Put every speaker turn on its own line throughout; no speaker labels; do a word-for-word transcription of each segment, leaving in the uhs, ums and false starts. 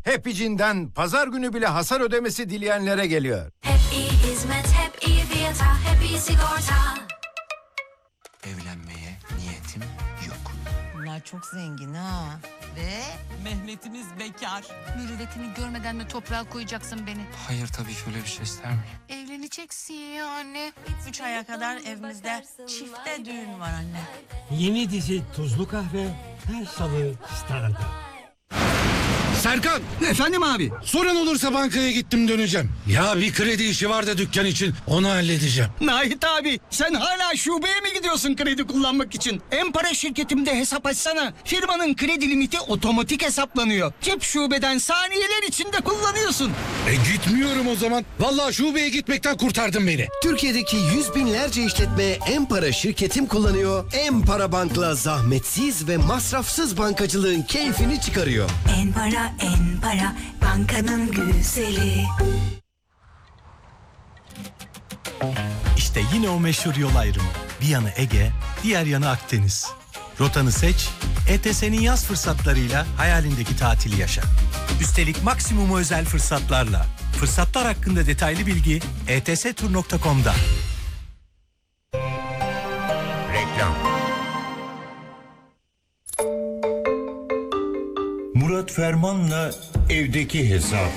Happy'cinden pazar günü bile hasar ödemesi dileyenlere geliyor.
Hep iyi hizmet, hep iyi fiyata, hep iyi sigorta.
Evlenmeye niyetim yok.
Bunlar çok zengin ha. Ve
Mehmet'imiz bekar.
Mürüvvetini görmeden mi toprağa koyacaksın beni?
Hayır tabii ki öyle bir şey ister miyim?
Evleneceksin ya anne.
üç aya kadar evimizde çifte düğün var anne.
Yeni dizi Tuzlu Kahve her salı Star'da.
Serkan!
Efendim abi?
Soran olursa bankaya gittim döneceğim. Ya bir kredi işi var da dükkan için, onu halledeceğim.
Nahit abi, sen hala şubeye mi gidiyorsun kredi kullanmak için? Empara şirketimde hesap açsana. Firmanın kredi limiti otomatik hesaplanıyor. Cep şubeden saniyeler içinde kullanıyorsun.
E gitmiyorum o zaman. Vallahi şubeye gitmekten kurtardın beni.
Türkiye'deki yüz binlerce işletme Empara şirketim kullanıyor. Empara Bank'la zahmetsiz ve masrafsız bankacılığın keyfini çıkarıyor.
Enpara, Enpara, bankanın güzeli.
İşte yine o meşhur yol ayrımı. Bir yanı Ege, diğer yanı Akdeniz. Rotanı seç, E T S'nin yaz fırsatlarıyla hayalindeki tatili yaşa. Üstelik maksimum özel fırsatlarla. Fırsatlar hakkında detaylı bilgi e t s tur nokta com'da.
Reklam.
Murat Ferman'la evdeki hesap.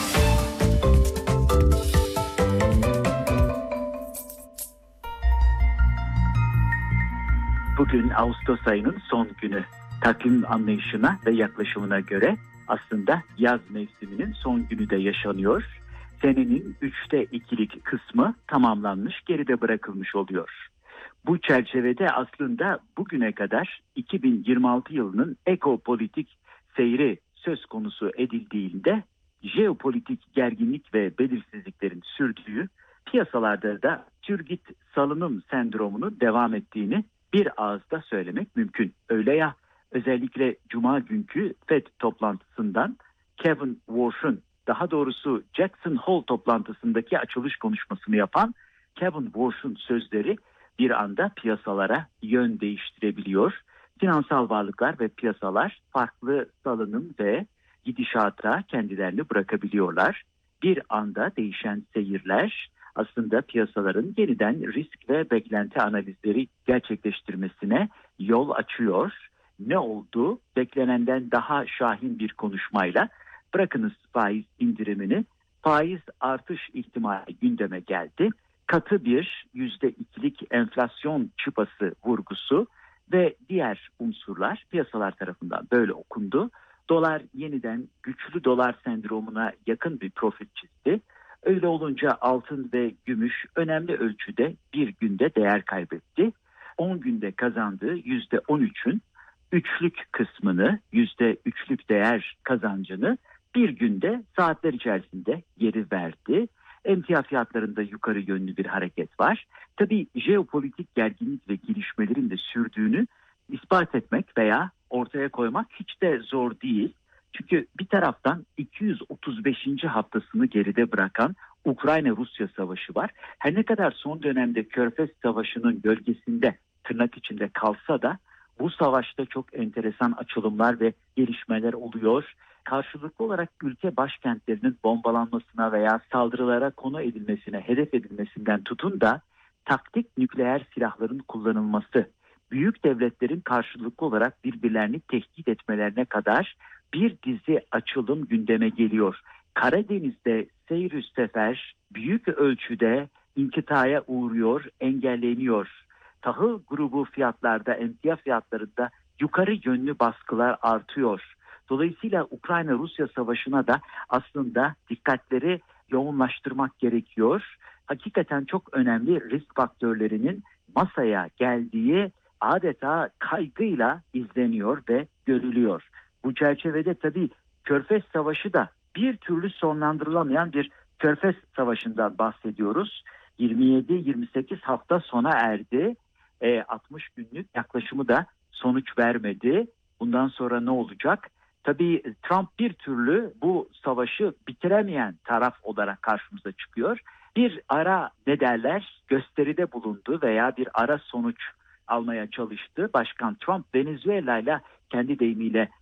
Bugün Ağustos ayının son günü. Takvim anlayışına ve yaklaşımına göre aslında yaz mevsiminin son günü de yaşanıyor. Senenin üçte ikilik kısmı tamamlanmış, geride bırakılmış oluyor. Bu çerçevede aslında bugüne kadar iki bin yirmi altı yılının ekopolitik seyri söz konusu edildiğinde jeopolitik gerginlik ve belirsizliklerin sürdüğü, piyasalarda da türgit salınım sendromunu devam ettiğini bir ağızda söylemek mümkün. Öyle ya, özellikle Cuma günkü Fed toplantısından Kevin Warsh'un, daha doğrusu Jackson Hole toplantısındaki açılış konuşmasını yapan Kevin Warsh'un sözleri bir anda piyasalara yön değiştirebiliyor. Finansal varlıklar ve piyasalar farklı salınım ve gidişata kendilerini bırakabiliyorlar. Bir anda değişen seyirler aslında piyasaların yeniden risk ve beklenti analizleri gerçekleştirmesine yol açıyor. Ne oldu? Beklenenden daha şahin bir konuşmayla bırakınız faiz indirimini, faiz artış ihtimali gündeme geldi. Katı bir yüzde ikilik enflasyon çıpası vurgusu ve diğer unsurlar piyasalar tarafından böyle okundu. Dolar yeniden güçlü dolar sendromuna yakın bir profil çizdi. Öyle olunca altın ve gümüş önemli ölçüde bir günde değer kaybetti. on günde kazandığı yüzde on üçün üçlük kısmını, yüzde üçlük değer kazancını bir günde saatler içerisinde geri verdi. Emtia fiyatlarında yukarı yönlü bir hareket var. Tabii jeopolitik gerginlik ve gelişmelerin de sürdüğünü ispat etmek veya ortaya koymak hiç de zor değil. Çünkü bir taraftan iki yüz otuz beşinci haftasını geride bırakan Ukrayna-Rusya savaşı var. Her ne kadar son dönemde Körfez Savaşı'nın gölgesinde tırnak içinde kalsa da bu savaşta çok enteresan açılımlar ve gelişmeler oluyor. Karşılıklı olarak ülke başkentlerinin bombalanmasına veya saldırılara konu edilmesine, hedef edilmesinden tutun da taktik nükleer silahların kullanılması, büyük devletlerin karşılıklı olarak birbirlerini tehdit etmelerine kadar bir dizi açılım gündeme geliyor. Karadeniz'de seyir sefer büyük ölçüde inkıtaya uğruyor, engelleniyor. Tahıl grubu fiyatlarda, emtia fiyatlarında yukarı yönlü baskılar artıyor. Dolayısıyla Ukrayna-Rusya savaşına da aslında dikkatleri yoğunlaştırmak gerekiyor. Hakikaten çok önemli risk faktörlerinin masaya geldiği adeta kaygıyla izleniyor ve görülüyor. Bu çerçevede tabii Körfez Savaşı da bir türlü sonlandırılamayan bir Körfez Savaşı'ndan bahsediyoruz. yirmi yedi yirmi sekiz hafta sona erdi. E, altmış günlük yaklaşımı da sonuç vermedi. Bundan sonra ne olacak? Tabii Trump bir türlü bu savaşı bitiremeyen taraf olarak karşımıza çıkıyor. Bir ara ne derler gösteride bulundu veya bir ara sonuç almaya çalıştı. Başkan Trump Venezuela ile kendi deyimiyle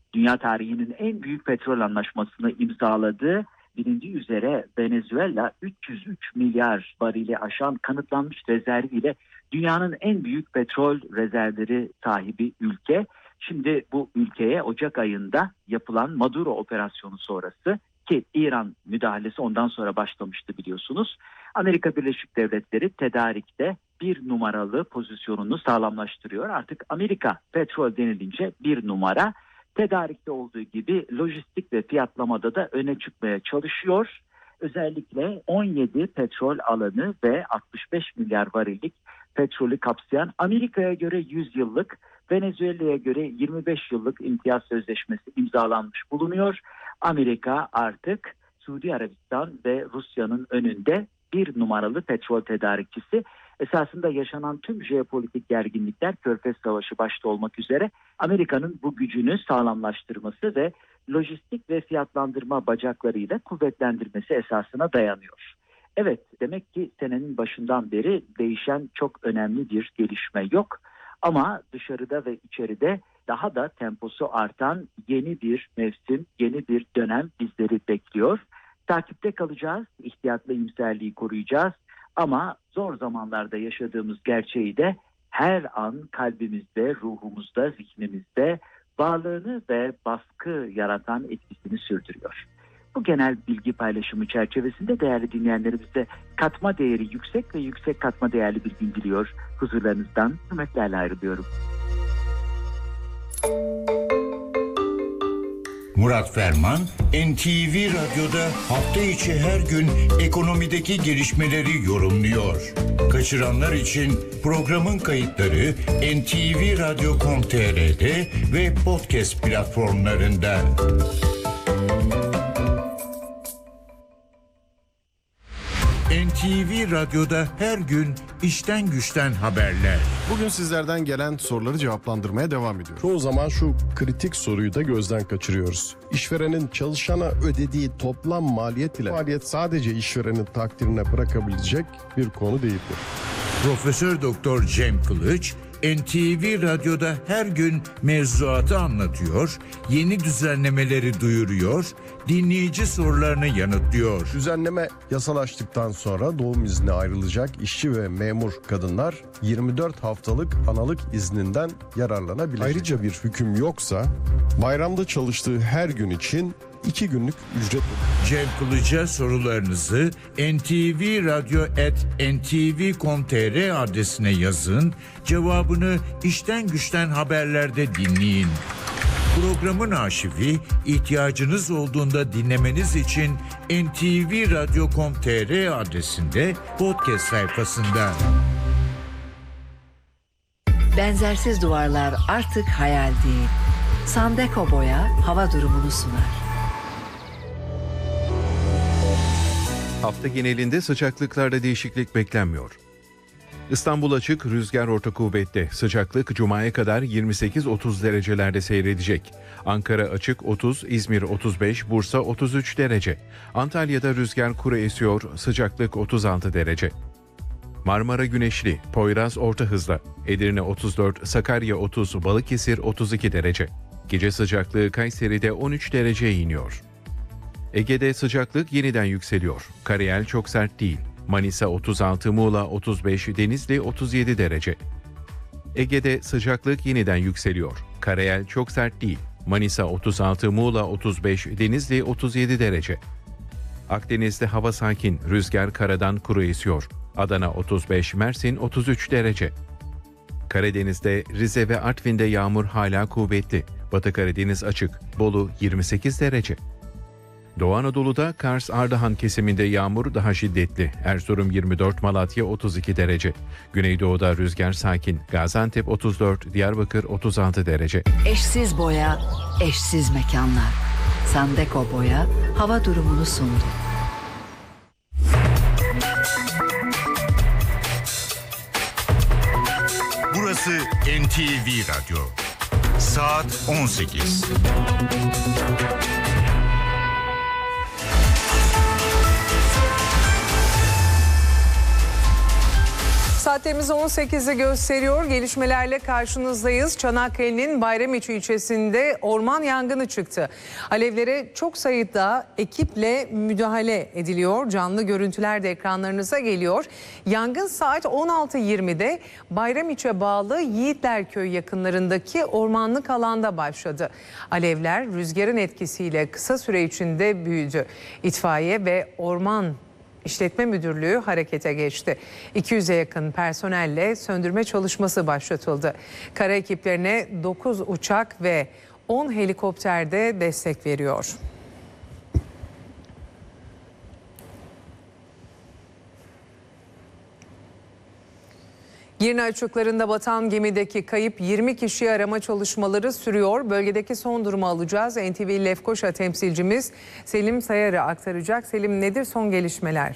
dünya tarihinin en büyük petrol anlaşmasını imzaladı. Bilindiği üzere Venezuela üç yüz üç milyar varili aşan kanıtlanmış rezerviyle dünyanın en büyük petrol rezervleri sahibi ülke. Şimdi bu ülkeye Ocak ayında yapılan Maduro operasyonu sonrası, ki İran müdahalesi ondan sonra başlamıştı biliyorsunuz, Amerika Birleşik Devletleri tedarikte bir numaralı pozisyonunu sağlamlaştırıyor. Artık Amerika petrol denilince bir numara. Tedarikte olduğu gibi lojistik ve fiyatlamada da öne çıkmaya çalışıyor. Özellikle on yedi petrol alanı ve altmış beş milyar varillik petrolü kapsayan Amerika'ya göre yüz yıllık, Venezuela'ya göre yirmi beş yıllık imtiyaz sözleşmesi imzalanmış bulunuyor. Amerika artık Suudi Arabistan ve Rusya'nın önünde bir numaralı petrol tedarikçisi. Esasında yaşanan tüm jeopolitik gerginlikler, Körfez Savaşı başta olmak üzere, Amerika'nın bu gücünü sağlamlaştırması ve lojistik ve fiyatlandırma bacaklarıyla kuvvetlendirmesi esasına dayanıyor. Evet, demek ki senenin başından beri değişen çok önemli bir gelişme yok. Ama dışarıda ve içeride daha da temposu artan yeni bir mevsim, yeni bir dönem bizleri bekliyor. Takipte kalacağız, ihtiyatlı iyimserliği koruyacağız. Ama zor zamanlarda yaşadığımız gerçeği de her an kalbimizde, ruhumuzda, zihnimizde varlığını ve baskı yaratan etkisini sürdürüyor. Bu genel bilgi paylaşımı çerçevesinde değerli dinleyenlerimize katma değeri yüksek ve yüksek katma değerli bir bilgi diliyor. Huzurlarınızdan hürmetlerle ayrılıyorum.
Murat Ferman, N T V Radyo'da hafta içi her gün ekonomideki gelişmeleri yorumluyor. Kaçıranlar için programın kayıtları en te ve radyo nokta com nokta te r'de ve podcast platformlarında. N T V Radyo'da her gün işten güçten haberler.
Bugün sizlerden gelen soruları cevaplandırmaya devam ediyoruz. Çoğu zaman şu kritik soruyu da gözden kaçırıyoruz. İşverenin çalışana ödediği toplam maliyet ile maliyet sadece işverenin takdirine bırakabilecek bir konu değildir.
Profesör Doktor Cem Kılıç, N T V Radyo'da her gün mevzuatı anlatıyor, yeni düzenlemeleri duyuruyor, dinleyici sorularını yanıtlıyor.
Düzenleme yasalaştıktan sonra doğum iznine ayrılacak işçi ve memur kadınlar yirmi dört haftalık analık izninden yararlanabilecek. Ayrıca bir hüküm yoksa bayramda çalıştığı her gün için iki günlük ücret.
Cem Kılıç'a sorularınızı en te ve radyo at en te ve nokta com nokta te r adresine yazın, cevabını işten güçten haberlerde dinleyin. Programın arşivi ihtiyacınız olduğunda dinlemeniz için en te ve radyo nokta com nokta te r adresinde podcast sayfasında.
Benzersiz duvarlar artık hayal değil. Sandeko Boya hava durumunu sunar.
Hafta genelinde sıcaklıklarda değişiklik beklenmiyor. İstanbul açık, rüzgar orta kuvvette. Sıcaklık Cuma'ya kadar yirmi sekiz otuz derecelerde seyredecek. Ankara açık otuz, İzmir otuz beş, Bursa otuz üç derece. Antalya'da rüzgar kuru esiyor, sıcaklık otuz altı derece. Marmara güneşli, Poyraz orta hızla. Edirne otuz dört, Sakarya otuz, Balıkesir otuz iki derece. Gece sıcaklığı Kayseri'de on üç dereceye iniyor. Ege'de sıcaklık yeniden yükseliyor. Karayel çok sert değil. Manisa otuz altı, Muğla otuz beş, Denizli otuz yedi derece. Ege'de sıcaklık yeniden yükseliyor. Karayel çok sert değil. Manisa otuz altı, Muğla otuz beş, Denizli otuz yedi derece. Akdeniz'de hava sakin, rüzgar karadan kuru esiyor. Adana otuz beş, Mersin otuz üç derece. Karadeniz'de Rize ve Artvin'de yağmur hala kuvvetli. Batı Karadeniz açık, Bolu yirmi sekiz derece. Doğu Anadolu'da Kars Ardahan kesiminde yağmur daha şiddetli. Erzurum yirmi dört, Malatya otuz iki derece. Güneydoğu'da rüzgar sakin. Gaziantep otuz dört, Diyarbakır otuz altı derece.
Eşsiz boya, eşsiz mekanlar. Sandeko Boya hava durumunu sundu.
Burası N T V Radyo. Saat on sekiz.
Saat Saatimiz on sekizi gösteriyor. Gelişmelerle karşınızdayız. Çanakkale'nin Bayramiçi ilçesinde orman yangını çıktı. Alevlere çok sayıda ekiple müdahale ediliyor. Canlı görüntüler de ekranlarınıza geliyor. Yangın saat on altı yirmide Bayramiç'e bağlı Yiğitlerköy yakınlarındaki ormanlık alanda başladı. Alevler rüzgarın etkisiyle kısa süre içinde büyüdü. İtfaiye ve Orman İşletme Müdürlüğü harekete geçti. iki yüze yakın personelle söndürme çalışması başlatıldı. Kara ekiplerine dokuz uçak ve on helikopter de destek veriyor. Girne açıklarında batan gemideki kayıp yirmi kişi arama çalışmaları sürüyor. Bölgedeki son durumu alacağız. N T V Lefkoşa temsilcimiz Selim Sayar'ı aktaracak. Selim, nedir son gelişmeler?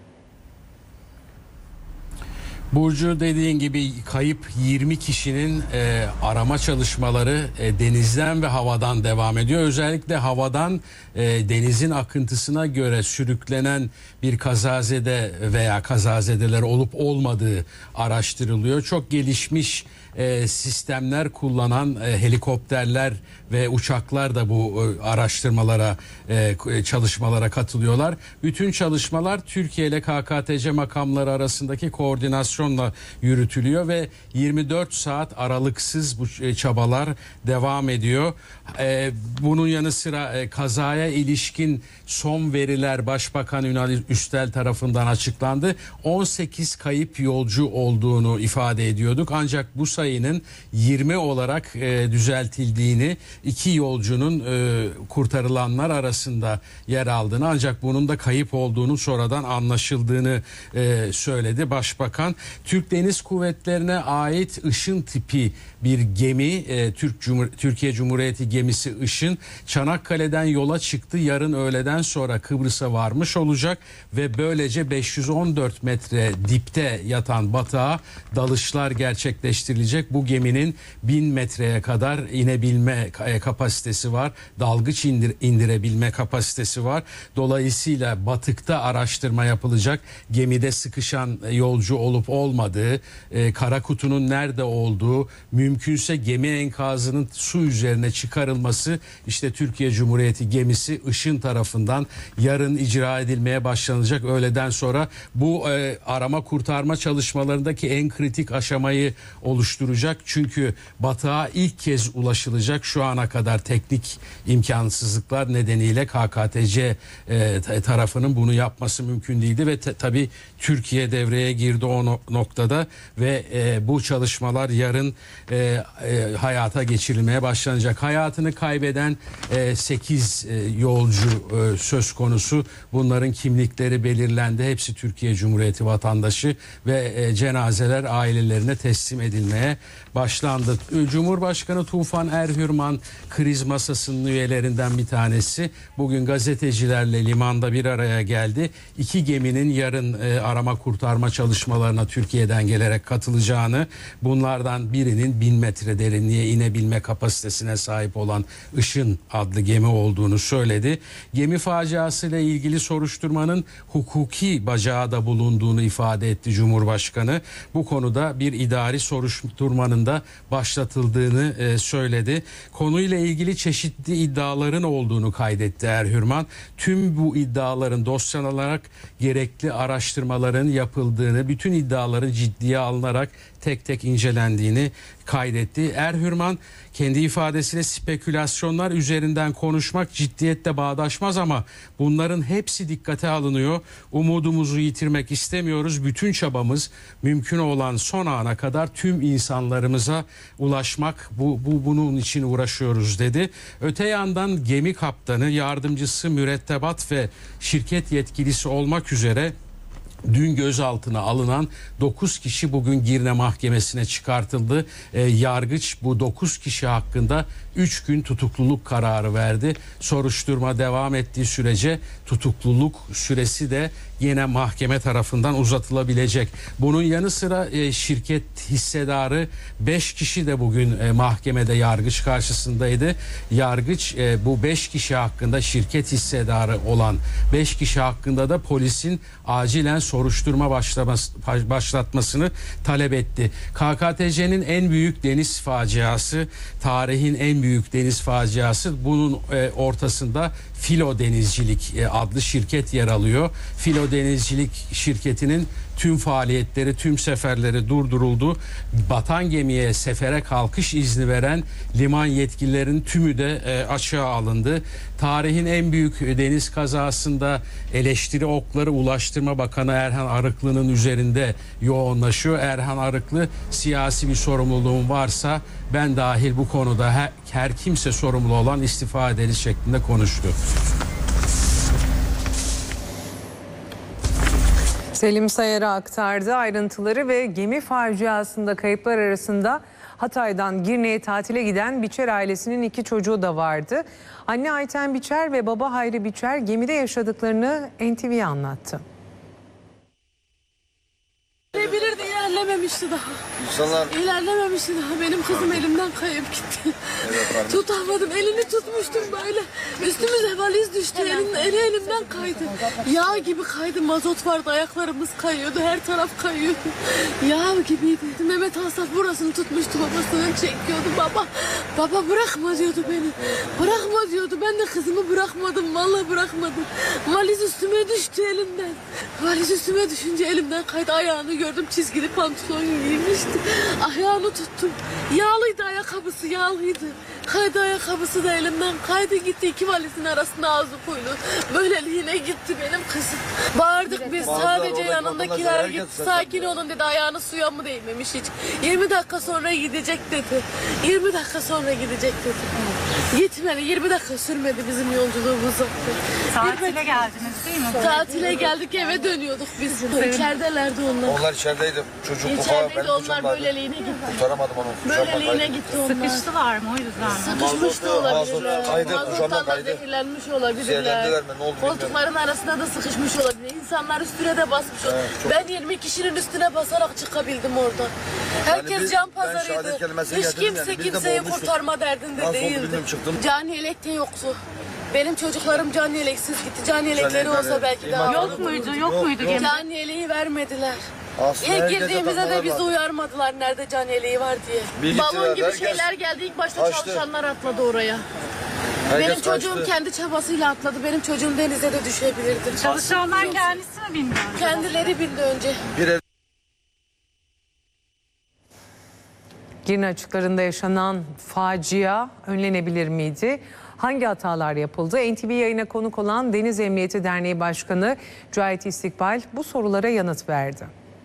Burcu, dediğin gibi kayıp yirmi kişinin e, arama çalışmaları e, denizden ve havadan devam ediyor. Özellikle havadan e, denizin akıntısına göre sürüklenen bir kazazede veya kazazedeler olup olmadığı araştırılıyor. Çok gelişmiş e, sistemler kullanan e, helikopterler ve uçaklar da bu e, araştırmalara, e, çalışmalara katılıyorlar. Bütün çalışmalar Türkiye ile K K T C makamları arasındaki koordinasyonla yürütülüyor ve yirmi dört saat aralıksız bu çabalar devam ediyor. E, bunun yanı sıra e, kazaya ilişkin son veriler Başbakan Ünal Üstel tarafından açıklandı. on sekiz kayıp yolcu olduğunu ifade ediyorduk. Ancak bu sayının yirmi olarak e, düzeltildiğini, iki yolcunun e, kurtarılanlar arasında yer aldığını, ancak bunun da kayıp olduğunu sonradan anlaşıldığını e, söyledi Başbakan. Türk Deniz Kuvvetleri'ne ait Işın tipi bir gemi, e, Türk Cumhur Türkiye Cumhuriyeti gemisi Işın, Çanakkale'den yola çıktı. Yarın öğleden sonra Kıbrıs'a varmış olacak ve böylece beş yüz on dört metre dipte yatan batağa dalışlar gerçekleştirilecek. Bu geminin bin metreye kadar inebilme kapasitesi var. Dalgıç indir, indirebilme kapasitesi var. Dolayısıyla batıkta araştırma yapılacak. Gemide sıkışan yolcu olup olmadığı, e, kara kutunun nerede olduğu, mümkünse gemi enkazının su üzerine çıkarılması, işte Türkiye Cumhuriyeti gemisi Işın tarafından yarın icra edilmeye başlanacak. Öğleden sonra bu e, arama kurtarma çalışmalarındaki en kritik aşamayı oluşturacak. Çünkü batığa ilk kez ulaşılacak. Şu ana kadar teknik imkansızlıklar nedeniyle K K T C e, tarafının bunu yapması mümkün değildi ve te, tabii Türkiye devreye girdi o no- noktada ve e, bu çalışmalar yarın e, e, hayata geçirilmeye başlanacak. Hayatını kaybeden e, sekiz e, yolcu e, söz konusu. Bunların kimlikleri belirlendi. Hepsi Türkiye Cumhuriyeti vatandaşı ve e, cenazeler ailelerine teslim edilmeye başlandı. Cumhurbaşkanı Tufan Erhürman kriz masasının üyelerinden bir tanesi. Bugün gazetecilerle limanda bir araya geldi. İki geminin yarın e, arama kurtarma çalışmalarına Türkiye'den gelerek katılacağını, bunlardan birinin bin metre derinliğe inebilme kapasitesine sahip olan Işın adlı gemi olduğunu söyledi. Gemi faciasıyla ilgili soruşturmanın hukuki bacağı da bulunduğunu ifade etti Cumhurbaşkanı. Bu konuda bir idari soruşturmanın da başlatıldığını e, söyledi. Konuyla ilgili çeşitli iddiaların olduğunu kaydetti Erhürman. Tüm bu iddiaların dosyalanarak gerekli araştırmaların yapıldığını, bütün iddiaların ciddiye alınarak tek tek incelendiğini kaydetti. Erhürman kendi ifadesiyle spekülasyonlar üzerinden konuşmak ciddiyetle bağdaşmaz ama bunların hepsi dikkate alınıyor. Umudumuzu yitirmek istemiyoruz. Bütün çabamız mümkün olan son ana kadar tüm insanlarımıza ulaşmak. Bu, bu bunun için uğraşıyoruz dedi. Öte yandan gemi kaptanı, yardımcısı, mürettebat ve şirket yetkilisi olmak üzere dün gözaltına alınan dokuz kişi bugün Girne Mahkemesi'ne çıkartıldı. E, yargıç bu dokuz kişi hakkında üç gün tutukluluk kararı verdi. Soruşturma devam ettiği sürece tutukluluk süresi de yine mahkeme tarafından uzatılabilecek. Bunun yanı sıra e, şirket hissedarı beş kişi de bugün e, mahkemede yargıç karşısındaydı. Yargıç e, bu beş kişi hakkında, şirket hissedarı olan beş kişi hakkında da polisin acilen soruşturma başlaması, başlatmasını talep etti. K K T C'nin en büyük deniz faciası, tarihin en büyük deniz faciası. Bunun e, ortasında Filo Denizcilik e, adlı şirket yer alıyor. Filo Denizcilik şirketinin tüm faaliyetleri, tüm seferleri durduruldu. Batan gemiye sefere kalkış izni veren liman yetkililerinin tümü de e, açığa alındı. Tarihin en büyük deniz kazasında eleştiri okları Ulaştırma Bakanı Erhan Arıklı'nın üzerinde yoğunlaşıyor. Erhan Arıklı, siyasi bir sorumluluğum varsa ben dahil bu konuda her, her kimse sorumlu olan istifa ederiz şeklinde konuştu.
Selim Sayar'a aktardı ayrıntıları ve gemi faciasında kayıplar arasında Hatay'dan Girne'ye tatile giden Biçer ailesinin iki çocuğu da vardı. Anne Ayten Biçer ve baba Hayri Biçer gemide yaşadıklarını N T V'ye anlattı.
İlerleyebilirdi, ilerlememişti daha.
İnsanlar...
İlerlememişti daha. Benim kızım elimden kayıp gitti. Evet, tutamadım, elini tutmuştum böyle. Üstümüze valiz düştü, elim, eli elimden kaydı. Yağ gibi kaydı, mazot vardı, ayaklarımız kayıyordu, her taraf kayıyordu. Yağ gibiydi. Mehmet Asaf burasını tutmuştu, babasını çekiyordu. Baba, baba bırakma diyordu beni. Bırakma diyordu, ben de kızımı bırakmadım, vallahi bırakmadım. Valiz üstüme düştü elimden. Valiz üstüme düşünce elimden kaydı, ayağını gördüm, çizgili pantolon giymişti. Ayağını tuttum. Yağlıydı ayakkabısı, yağlıydı. Kaydı ayakkabısı da elimden kaydı gitti. İki valizin arasında ağzı koydu. Böyleliğine gitti benim kızım. Bağırdık biz, sadece yanındakiler gitti. Sakin olun dedi, ayağını suya mı değmemiş hiç. yirmi dakika sonra gidecek dedi. yirmi dakika sonra gidecek dedi. Gitmedi, yirmi dakika sürmedi bizim yolculuğumuz.
Tatile geldiniz değil mi?
Tatile geldik, eve dönüyorduk biz. İçeridelerdi onlar.
Onlar içerideydi. Çocuk bu
İçerideydi onlar, böyleliğine gitti.
Kurtaramadım onu.
Böyleliğine gitti onlar.
Sıkıştılar mı o yüzden?
Sıkışmış da olabilirler.
Kaydı,
Mazottan da zehirlenmiş olabilirler.
Mi? Ne oldu
Koltukların arasında da sıkışmış olabilir. İnsanlar üstüne de basmış olabilir. Evet, ben yirmi kişinin üstüne basarak çıkabildim oradan. Herkes
yani biz,
can pazarıydı. Hiç kimse
yani.
kimseyi kurtarma derdinde
Nasıl
değildi.
Çıktım.
Cani yelek de yoktu. Benim çocuklarım cani yeleksiz gitti. Cani yelekleri olsa belki daha...
Yok muydu, yok muydu?
Cani yeleği vermediler.
Aslında
İlk girdiğimizde de bizi uyarmadılar nerede can yeleği var diye. Balon gibi şeyler geldi. İlk başta
kaçtı.
Çalışanlar atladı oraya.
Herkes
benim çocuğum
kaçtı.
kendi çabasıyla atladı. Benim çocuğum denize de düşebilirdi.
Çalışanlar kendisi mi bindi?
Kendileri bindi önce.
Bir ev...
Girne açıklarında yaşanan facia önlenebilir miydi? Hangi hatalar yapıldı? N T V yayına konuk olan Deniz Emniyeti Derneği Başkanı Cahit İstikbal bu sorulara yanıt verdi.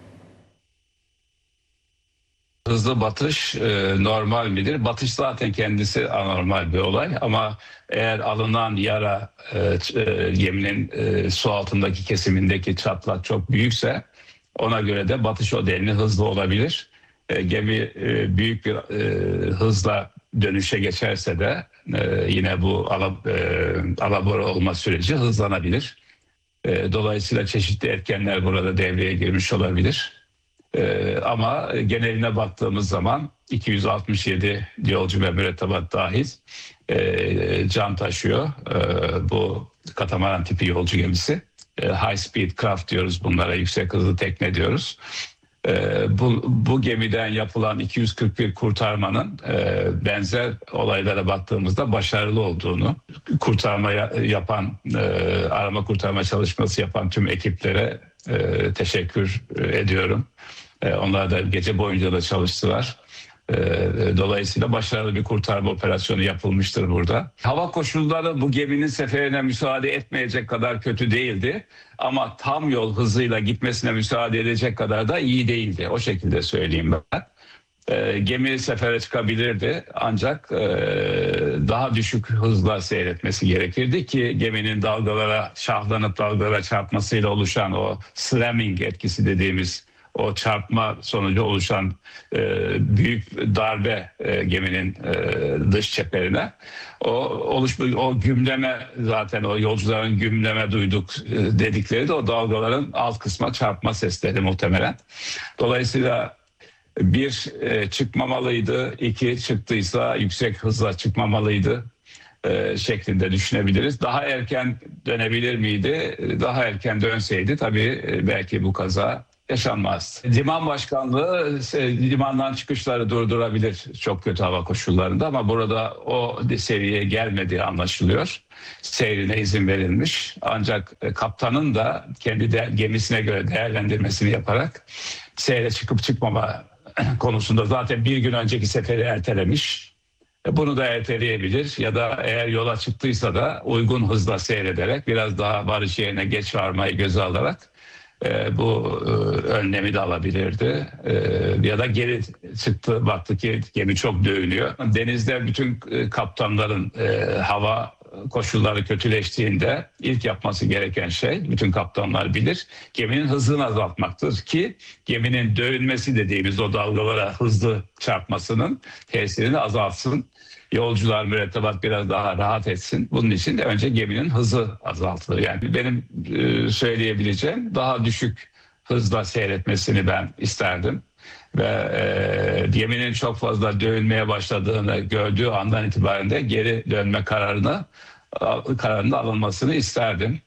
Hızlı batış e, normal midir? Batış zaten kendisi anormal bir olay ama eğer alınan yara e, e, geminin e, su altındaki kesimindeki çatlak çok büyükse ona göre de batış o denli hızlı olabilir. E, gemi e, büyük bir e, hızla dönüşe geçerse de e, yine bu ala, e, alabora olma süreci hızlanabilir. E, dolayısıyla çeşitli etkenler burada devreye girmiş olabilir. Ee, ama geneline baktığımız zaman iki yüz altmış yedi yolcu ve mürettebat dahil e, can taşıyor e, bu katamaran tipi yolcu gemisi. E, high speed craft diyoruz bunlara, yüksek hızlı tekne diyoruz. E, bu, bu gemiden yapılan iki yüz kırk bir kurtarmanın e, benzer olaylara baktığımızda başarılı olduğunu, kurtarma yapan, e, arama kurtarma çalışması yapan tüm ekiplere e, teşekkür ediyorum. Onlar da gece boyunca da çalıştılar. Dolayısıyla başarılı bir kurtarma operasyonu yapılmıştır burada. Hava koşulları bu geminin seferine müsaade etmeyecek kadar kötü değildi. Ama tam yol hızıyla gitmesine müsaade edecek kadar da iyi değildi. O şekilde söyleyeyim ben. Gemi sefere çıkabilirdi ancak daha düşük hızla seyretmesi gerekirdi ki geminin dalgalara şahlanıp dalgalara çarpmasıyla oluşan o slamming etkisi dediğimiz o çarpma sonucu oluşan e, büyük darbe e, geminin e, dış çeperine o oluşmuş o gümleme, zaten o yolcuların gümleme duyduk e, dedikleri de o dalgaların alt kısma çarpma sesleri muhtemelen. Dolayısıyla bir e, çıkmamalıydı, iki çıktıysa yüksek hızla çıkmamalıydı. e, şeklinde düşünebiliriz. Daha erken dönebilir miydi? Daha erken dönseydi tabii e, belki bu kaza yaşanmaz. Liman başkanlığı limandan çıkışları durdurabilir çok kötü hava koşullarında ama burada o seviyeye gelmediği anlaşılıyor. Seyrine izin verilmiş. Ancak kaptanın da kendi de, gemisine göre değerlendirmesini yaparak seyre çıkıp çıkmama konusunda zaten bir gün önceki seferi ertelemiş. Bunu da erteleyebilir ya da eğer yola çıktıysa da uygun hızla seyrederek biraz daha varış yerine geç varmayı göze alarak e, bu e, önlemi de alabilirdi. E, ya da geri çıktı, baktı ki gemi çok dövülüyor. Denizde bütün kaptanların e, hava koşulları kötüleştiğinde ilk yapması gereken şey, bütün kaptanlar bilir, geminin hızını azaltmaktır ki geminin dövülmesi dediğimiz o dalgalara hızlı çarpmasının tesirini azaltsın. Yolcular, mürettebat biraz daha rahat etsin. Bunun için de önce geminin hızı azaltılır. Yani benim e, söyleyebileceğim daha düşük hızla seyretmesini ben isterdim. Ve e, geminin çok fazla dövülmeye başladığını gördüğü andan itibaren de geri dönme kararını kararının alınmasını isterdim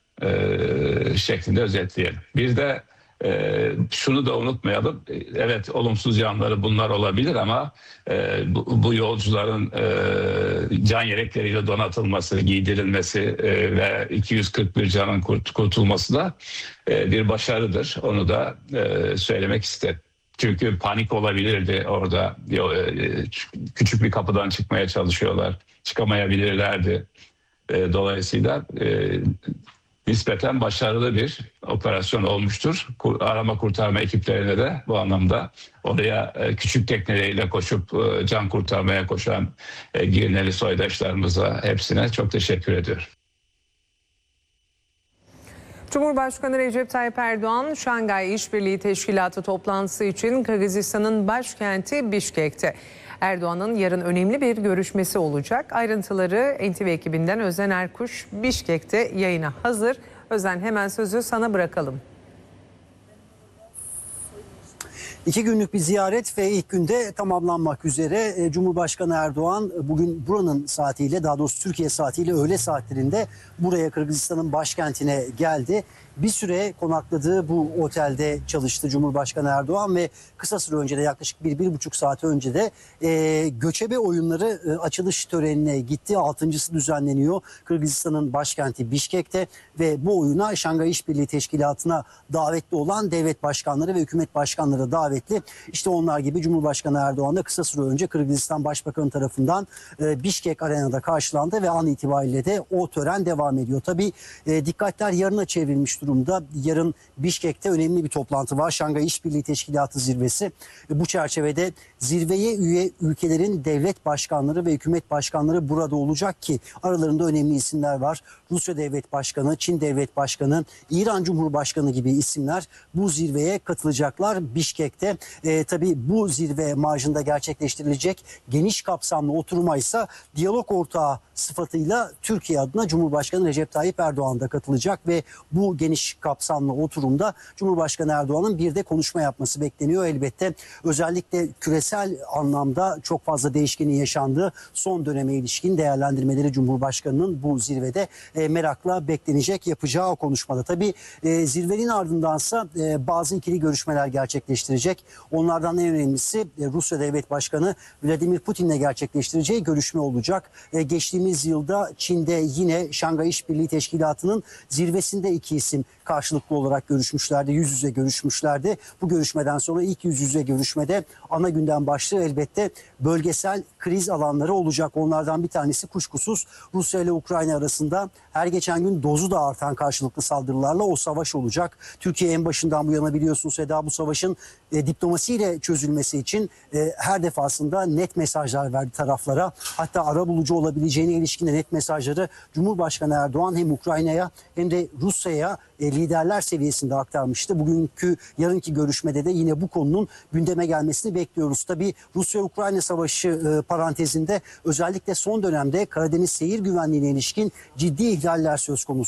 e, şeklinde özetleyelim. Bir de e, şunu da unutmayalım. Evet, olumsuz yanları bunlar olabilir ama e, bu, bu yolcuların e, can yelekleriyle donatılması, giydirilmesi e, ve iki yüz kırk bir canın kurt, kurtulması da e, bir başarıdır. Onu da e, söylemek isterim. Çünkü panik olabilirdi orada. Küçük bir kapıdan çıkmaya çalışıyorlar. Çıkamayabilirlerdi. Dolayısıyla e, nispeten başarılı bir operasyon olmuştur. Arama kurtarma ekiplerine de bu anlamda oraya e, küçük tekneleriyle koşup e, can kurtarmaya koşan e, Girneli soydaşlarımıza hepsine çok teşekkür ediyorum.
Cumhurbaşkanı Recep Tayyip Erdoğan, Şangay İşbirliği Teşkilatı toplantısı için Kırgızistan'ın başkenti Bişkek'te. Erdoğan'ın yarın önemli bir görüşmesi olacak. Ayrıntıları N T V ekibinden Özen Erkuş Bişkek'te yayına hazır. Özen, hemen sözü sana bırakalım.
İki günlük bir ziyaret ve ilk günde tamamlanmak üzere. Cumhurbaşkanı Erdoğan bugün buranın saatiyle, daha doğrusu Türkiye saatiyle öğle saatlerinde buraya, Kırgızistan'ın başkentine geldi. Bir süre konakladığı bu otelde çalıştı Cumhurbaşkanı Erdoğan ve kısa süre önce de, yaklaşık bir, bir buçuk saat önce de e, göçebe oyunları e, açılış törenine gitti. Altıncısı düzenleniyor Kırgızistan'ın başkenti Bişkek'te ve bu oyuna Şangay İşbirliği Teşkilatı'na davetli olan devlet başkanları ve hükümet başkanları davetli. İşte onlar gibi Cumhurbaşkanı Erdoğan da kısa süre önce Kırgızistan Başbakanı tarafından e, Bişkek Arena'da karşılandı ve an itibariyle de o tören devam ediyor. Tabii e, dikkatler yarına çevrilmiş durumda. Yarın Bişkek'te önemli bir toplantı var. Şangay İşbirliği Teşkilatı zirvesi. Bu çerçevede zirveye üye ülkelerin devlet başkanları ve hükümet başkanları burada olacak ki aralarında önemli isimler var. Rusya Devlet Başkanı, Çin Devlet Başkanı, İran Cumhurbaşkanı gibi isimler bu zirveye katılacaklar Bişkek'te. E, tabii bu zirve marjında gerçekleştirilecek geniş kapsamlı oturuma ise diyalog ortağı sıfatıyla Türkiye adına Cumhurbaşkanı Recep Tayyip Erdoğan da katılacak ve bu geniş kapsamlı oturumda Cumhurbaşkanı Erdoğan'ın bir de konuşma yapması bekleniyor. Elbette özellikle küresel anlamda çok fazla değişkenin yaşandığı son döneme ilişkin değerlendirmeleri Cumhurbaşkanı'nın bu zirvede e, merakla beklenecek, yapacağı o konuşmada. Tabii e, zirvenin ardındansa e, bazı ikili görüşmeler gerçekleştirecek. Onlardan en önemlisi e, Rusya Devlet Başkanı Vladimir Putin'le gerçekleştireceği görüşme olacak. E, geçtiğimiz yılda Çin'de yine Şangay İşbirliği Teşkilatı'nın zirvesinde iki isim karşılıklı olarak görüşmüşlerdi, yüz yüze görüşmüşlerdi. Bu görüşmeden sonra ilk yüz yüze görüşmede ana gündem başlığı elbette bölgesel kriz alanları olacak. Onlardan bir tanesi kuşkusuz Rusya ile Ukrayna arasında her geçen gün dozu da artan karşılıklı saldırılarla o savaş olacak. Türkiye en başından bu yana biliyorsunuz Eda, bu savaşın e, diplomasiyle çözülmesi için e, her defasında net mesajlar verdi taraflara. Hatta arabulucu olabileceğine ilişkin de net mesajları Cumhurbaşkanı Erdoğan hem Ukrayna'ya hem de Rusya'ya e, liderler seviyesinde aktarmıştı. Bugünkü, yarınki görüşmede de yine bu konunun gündeme gelmesini bekliyoruz. Tabii Rusya-Ukrayna savaşı e, parantezinde özellikle son dönemde Karadeniz seyir güvenliğine ilişkin ciddi ihlaller söz konusu.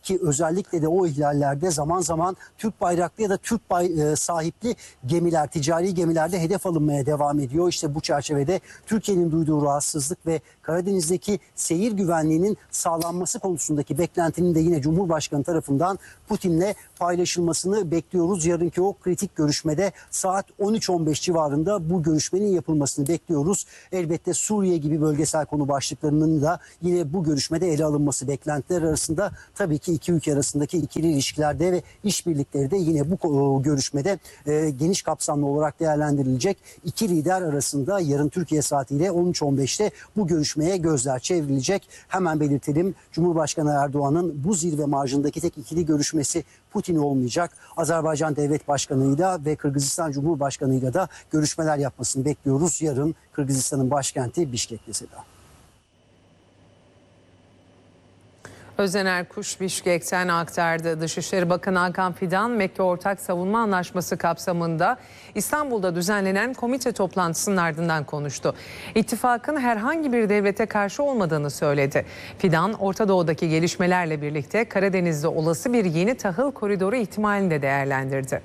ki özellikle de o ihlallerde zaman zaman Türk bayraklı ya da Türk bay, e, sahipli gemiler, ticari gemilerde hedef alınmaya devam ediyor. İşte bu çerçevede Türkiye'nin duyduğu rahatsızlık ve Karadeniz'deki seyir güvenliğinin sağlanması konusundaki beklentinin de yine Cumhurbaşkanı tarafından Putin'le paylaşılmasını bekliyoruz. Yarınki o kritik görüşmede saat on üç on beş civarında bu görüşmenin yapılmasını bekliyoruz. Elbette Suriye gibi bölgesel konu başlıklarının da yine bu görüşmede ele alınması beklentiler arasında. Tabii ki iki ülke arasındaki ikili ilişkilerde ve işbirlikleri de yine bu görüşmede e, geniş kapsamlı olarak değerlendirilecek. İki lider arasında yarın Türkiye saatiyle on üç on beşte bu görüşmeye gözler çevrilecek. Hemen belirtelim, Cumhurbaşkanı Erdoğan'ın bu zirve marjındaki tek ikili görüşmesi Putin olmayacak. Azerbaycan Devlet Başkanı'yla ve Kırgızistan Cumhurbaşkanı'yla da görüşmeler yapmasını bekliyoruz. Yarın Kırgızistan'ın başkenti Bişkek'te Seda.
Özener Kuş Bişkek'ten aktardı. Dışişleri Bakanı Hakan Fidan, Mekke Ortak Savunma Anlaşması kapsamında İstanbul'da düzenlenen komite toplantısının ardından konuştu. İttifakın herhangi bir devlete karşı olmadığını söyledi. Fidan, Orta Doğu'daki gelişmelerle birlikte Karadeniz'de olası bir yeni tahıl koridoru ihtimalini de değerlendirdi.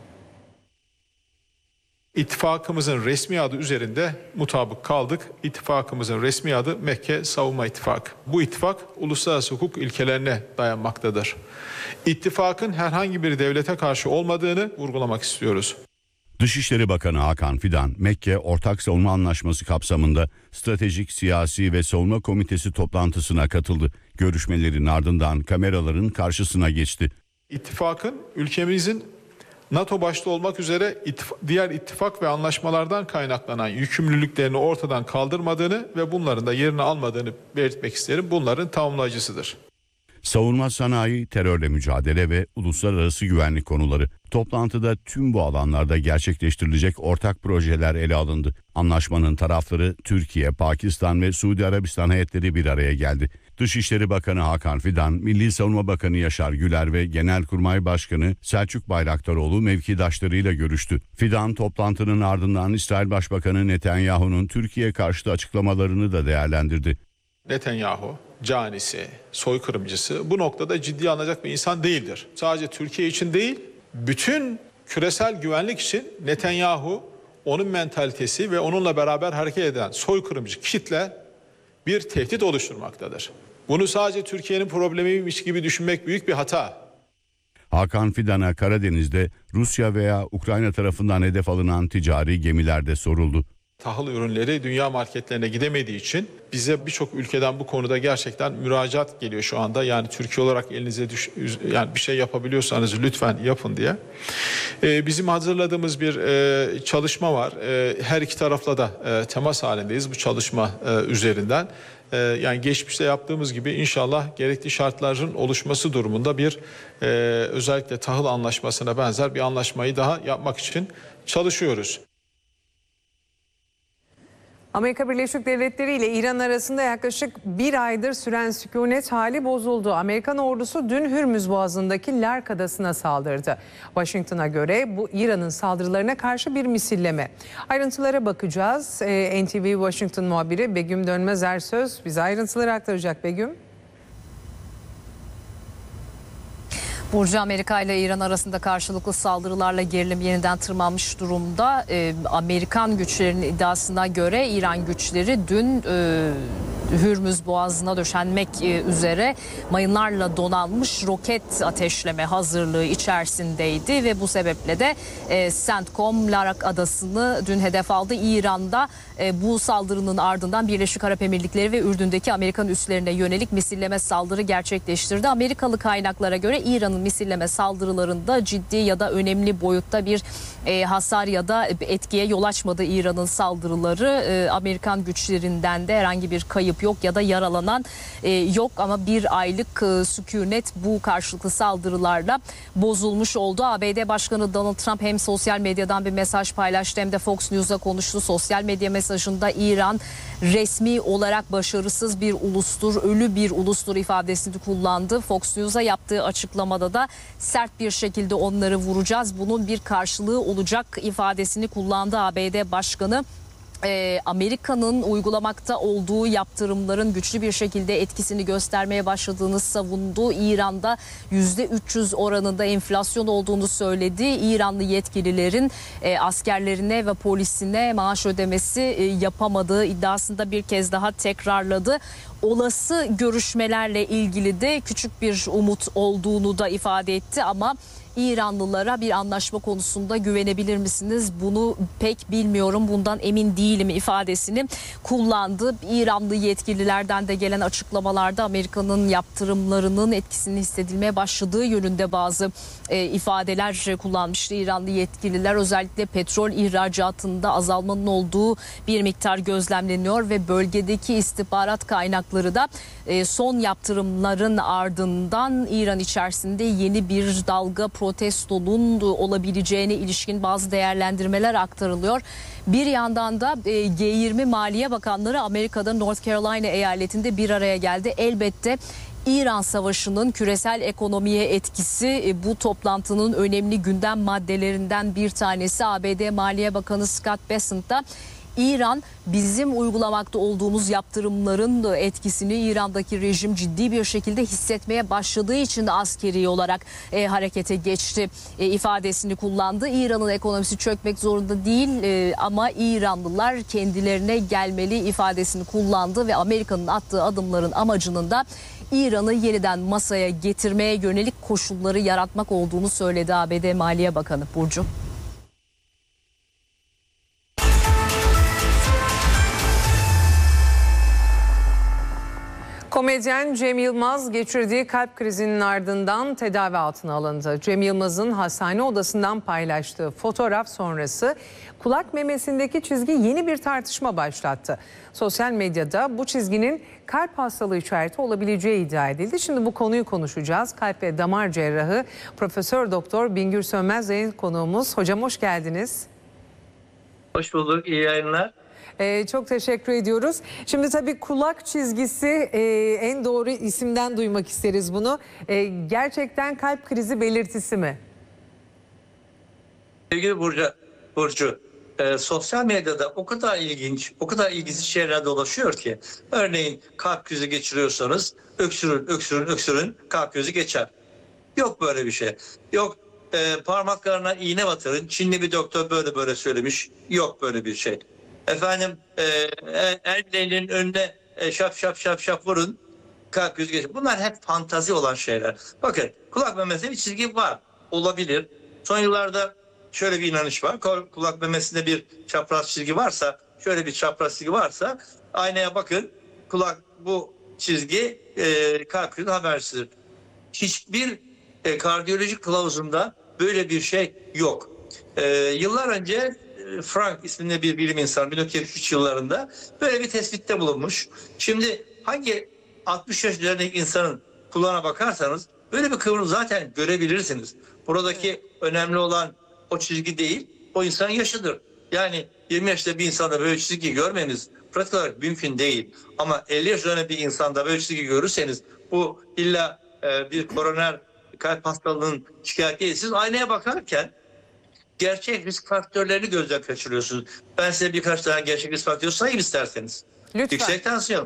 İttifakımızın resmi adı üzerinde mutabık kaldık. İttifakımızın resmi adı Mekke Savunma İttifakı. Bu ittifak uluslararası hukuk ilkelerine dayanmaktadır. İttifakın herhangi bir devlete karşı olmadığını vurgulamak istiyoruz.
Dışişleri Bakanı Hakan Fidan, Mekke Ortak Savunma Anlaşması kapsamında Stratejik, Siyasi ve Savunma Komitesi toplantısına katıldı. Görüşmelerin ardından kameraların karşısına geçti.
İttifakın ülkemizin NATO başta olmak üzere diğer ittifak ve anlaşmalardan kaynaklanan yükümlülüklerini ortadan kaldırmadığını ve bunların da yerini almadığını belirtmek isterim. Bunların tamamlayıcısıdır.
Savunma sanayi, terörle mücadele ve uluslararası güvenlik konuları. Toplantıda tüm bu alanlarda gerçekleştirilecek ortak projeler ele alındı. Anlaşmanın tarafları Türkiye, Pakistan ve Suudi Arabistan heyetleri bir araya geldi. Dışişleri Bakanı Hakan Fidan, Milli Savunma Bakanı Yaşar Güler ve Genelkurmay Başkanı Selçuk Bayraktaroğlu mevkidaşlarıyla görüştü. Fidan toplantının ardından İsrail Başbakanı Netanyahu'nun Türkiye karşıtı açıklamalarını da değerlendirdi.
Netanyahu canisi, soykırımcısı bu noktada ciddiye alınacak bir insan değildir. Sadece Türkiye için değil, bütün küresel güvenlik için Netanyahu, onun mentalitesi ve onunla beraber hareket eden soykırımcı kitle bir tehdit oluşturmaktadır. Bunu sadece Türkiye'nin problemiymiş gibi düşünmek büyük bir hata.
Hakan Fidan'a Karadeniz'de Rusya veya Ukrayna tarafından hedef alınan ticari gemilerde soruldu.
Tahıl ürünleri dünya marketlerine gidemediği için bize birçok ülkeden bu konuda gerçekten müracaat geliyor şu anda. Yani Türkiye olarak elinize düş, yani bir şey yapabiliyorsanız lütfen yapın diye. Ee, bizim hazırladığımız bir e, çalışma var. E, her iki tarafla da e, temas halindeyiz bu çalışma e, üzerinden. E, yani geçmişte yaptığımız gibi inşallah gerekli şartların oluşması durumunda bir e, özellikle tahıl anlaşmasına benzer bir anlaşmayı daha yapmak için çalışıyoruz.
Amerika Birleşik Devletleri ile İran arasında yaklaşık bir aydır süren sükunet hali bozuldu. Amerikan ordusu dün Hürmüz Boğazı'ndaki Lark Adası'na saldırdı. Washington'a göre bu İran'ın saldırılarına karşı bir misilleme. Ayrıntılara bakacağız. N T V Washington muhabiri Begüm Dönmez Ersöz bize ayrıntıları aktaracak. Begüm.
Burcu, Amerika ile İran arasında karşılıklı saldırılarla gerilim yeniden tırmanmış durumda. Ee, Amerikan güçlerinin iddiasına göre İran güçleri dün e, Hürmüz Boğazı'na döşenmek e, üzere mayınlarla donanmış roket ateşleme hazırlığı içerisindeydi ve bu sebeple de e, CENTCOM Lark Adası'nı dün hedef aldı. İran'da e, bu saldırının ardından Birleşik Arap Emirlikleri ve Ürdün'deki Amerikan üslerine yönelik misilleme saldırı gerçekleştirdi. Amerikalı kaynaklara göre İran'ın misilleme saldırılarında ciddi ya da önemli boyutta bir e, hasar ya da etkiye yol açmadı İran'ın saldırıları. E, Amerikan güçlerinden de herhangi bir kayıp yok ya da yaralanan e, yok ama bir aylık e, sükunet bu karşılıklı saldırılarla bozulmuş oldu. A B D Başkanı Donald Trump hem sosyal medyadan bir mesaj paylaştı hem de Fox News'a konuştu. Sosyal medya mesajında İran resmi olarak başarısız bir ulustur, ölü bir ulustur ifadesini kullandı. Fox News'a yaptığı açıklamada da sert bir şekilde onları vuracağız, bunun bir karşılığı olacak ifadesini kullandı A B D Başkanı. e, Amerika'nın uygulamakta olduğu yaptırımların güçlü bir şekilde etkisini göstermeye başladığını savundu. İran'da yüzde üç yüz oranında enflasyon olduğunu söyledi. İranlı yetkililerin e, askerlerine ve polisine maaş ödemesi e, yapamadığı iddiasında bir kez daha tekrarladı. Olası görüşmelerle ilgili de küçük bir umut olduğunu da ifade etti ama İranlılara bir anlaşma konusunda güvenebilir misiniz? Bunu pek bilmiyorum, bundan emin değilim ifadesini kullandı. İranlı yetkililerden de gelen açıklamalarda Amerika'nın yaptırımlarının etkisini hissedilmeye başladığı yönünde bazı e, ifadeler kullanmıştı İranlı yetkililer. Özellikle petrol ihracatında azalmanın olduğu bir miktar gözlemleniyor ve bölgedeki istihbarat kaynakları da e, son yaptırımların ardından İran içerisinde yeni bir dalga protestonun olabileceğine ilişkin bazı değerlendirmeler aktarılıyor. Bir yandan da G yirmi Maliye Bakanları Amerika'da North Carolina eyaletinde bir araya geldi. Elbette İran Savaşı'nın küresel ekonomiye etkisi bu toplantının önemli gündem maddelerinden bir tanesi. A B D Maliye Bakanı Scott Bessent da İran bizim uygulamakta olduğumuz yaptırımların da etkisini İran'daki rejim ciddi bir şekilde hissetmeye başladığı için de askeri olarak e, harekete geçti e, ifadesini kullandı. İran'ın ekonomisi çökmek zorunda değil e, ama İranlılar kendilerine gelmeli ifadesini kullandı ve Amerika'nın attığı adımların amacının da İran'ı yeniden masaya getirmeye yönelik koşulları yaratmak olduğunu söyledi A B D Maliye Bakanı. Burcu.
Komedyen Cem Yılmaz geçirdiği kalp krizinin ardından tedavi altına alındı. Cem Yılmaz'ın hastane odasından paylaştığı fotoğraf sonrası kulak memesindeki çizgi yeni bir tartışma başlattı. Sosyal medyada bu çizginin kalp hastalığı işareti olabileceği iddia edildi. Şimdi bu konuyu konuşacağız. Kalp ve damar cerrahı Profesör Doktor Bingür Sönmez yayın konuğumuz. Hocam hoş geldiniz.
Hoş bulduk. İyi yayınlar.
Ee, çok teşekkür ediyoruz. Şimdi tabii kulak çizgisi e, en doğru isimden duymak isteriz bunu. E, gerçekten kalp krizi belirtisi mi?
Sevgili Burcu, Burcu e, sosyal medyada o kadar ilginç, o kadar ilginç şeyler dolaşıyor ki. Örneğin kalp krizi geçiriyorsanız öksürün, öksürün, öksürün, kalp krizi geçer. Yok böyle bir şey. Yok e, parmaklarına iğne batırın. Çinli bir doktor böyle böyle söylemiş. Yok böyle bir şey. Efendim e, ellerinin önüne e, şap şap şap şap vurun. Kalp krizi geçer. Bunlar hep fantazi olan şeyler. Bakın kulak memesinde bir çizgi var. Olabilir. Son yıllarda şöyle bir inanış var. Kulak memesinde bir çapraz çizgi varsa, şöyle bir çapraz çizgi varsa aynaya bakın. Kulak bu çizgi e, kalp krizi habersidir. Hiçbir e, kardiyolojik kılavuzunda böyle bir şey yok. E, yıllar önce Frank isminde bir bilim insanı bin dokuz yüz yetmiş üç yıllarında böyle bir tespitte bulunmuş. Şimdi hangi altmış yaş üzerindeki insanın kulağına bakarsanız böyle bir kıvrım zaten görebilirsiniz. Buradaki önemli olan o çizgi değil, o insanın yaşıdır. Yani yirmi yaşında bir insanda böyle çizgi görmeniz pratik olarak mümkün değil. Ama elli yaş üzerinde bir insanda böyle çizgi görürseniz bu illa e, bir koroner kalp hastalığının şikayeti değil. Siz aynaya bakarken gerçek risk faktörlerini gözden kaçırıyorsunuz. Ben size birkaç tane gerçek risk faktörü sayayım isterseniz.
Lütfen.
Yüksek tansiyon.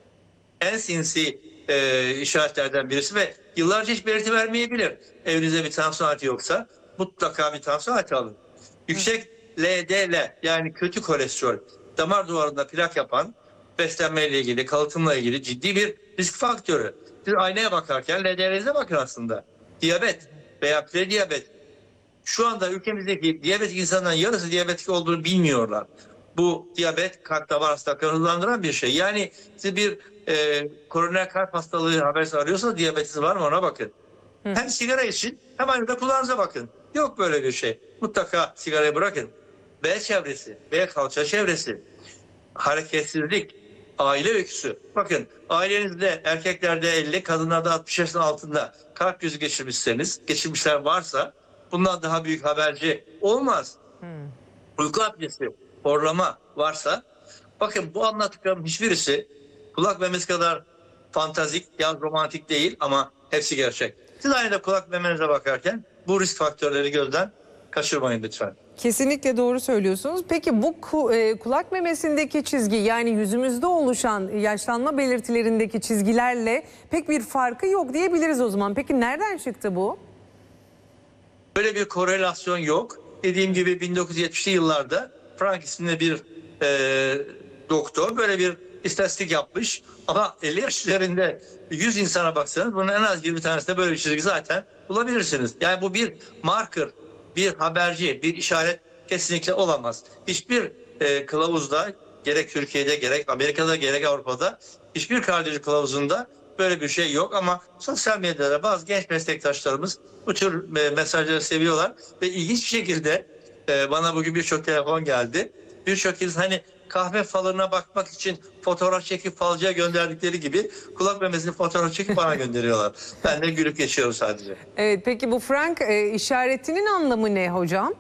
En sinsi e, işaretlerden birisi ve yıllarca hiç belirti vermeyebilir. Evinizde bir tansiyon aleti yoksa mutlaka bir tansiyon aleti alın. Yüksek L D L yani kötü kolesterol, damar duvarında plak yapan, beslenmeyle ilgili, kalıtımla ilgili ciddi bir risk faktörü. Siz aynaya bakarken L D L'nize bakın aslında. Diyabet veya prediyabet. Şu anda ülkemizdeki diyabetik insanların yarısı diyabetik olduğunu bilmiyorlar. Bu diyabet kalp damar hastalıklarını hızlandıran bir şey. Yani siz bir e, koroner kalp hastalığı habersi arıyorsanız diyabetiniz var mı ona bakın. Hı. Hem sigara için hem aynı da kulağınıza bakın. Yok böyle bir şey. Mutlaka sigarayı bırakın. Bel çevresi, bel kalça çevresi, hareketsizlik, aile öyküsü. Bakın ailenizde erkeklerde elli, kadınlarda altmış yaşın altında kalp krizi geçirmişseniz, geçirmişler varsa bundan daha büyük haberci olmaz. Hmm. Uyku apnesi, horlama varsa bakın bu anlattıklarım hiçbirisi kulak memesi kadar fantazik ya romantik değil ama hepsi gerçek. Siz aynı da kulak memenize bakarken bu risk faktörleri gözden kaçırmayın lütfen.
Kesinlikle doğru söylüyorsunuz. Peki bu ku- e, kulak memesindeki çizgi, yani yüzümüzde oluşan yaşlanma belirtilerindeki çizgilerle pek bir farkı yok diyebiliriz o zaman. Peki nereden çıktı bu?
Böyle bir korelasyon yok. Dediğim gibi bin dokuz yüz yetmişli yıllarda Frank isimli bir e, doktor böyle bir istatistik yapmış. Ama elli yaş üzerinde yüz insana baksanız bunun en az yirmi tanesinde böyle bir çizgi zaten bulabilirsiniz. Yani bu bir marker, bir haberci, bir işaret kesinlikle olamaz. Hiçbir e, kılavuzda, gerek Türkiye'de, gerek Amerika'da, gerek Avrupa'da, hiçbir kardiyoloji kılavuzunda böyle bir şey yok. Ama sosyal medyada bazı genç meslektaşlarımız bu tür e, mesajları seviyorlar. Ve ilginç bir şekilde e, bana bugün birçok telefon geldi. Birçok kez hani kahve falına bakmak için fotoğraf çekip falcıya gönderdikleri gibi kulak memesini fotoğraf çekip bana gönderiyorlar. Ben de gülüp geçiyorum sadece.
Evet, peki bu Frank e, işaretinin anlamı ne hocam?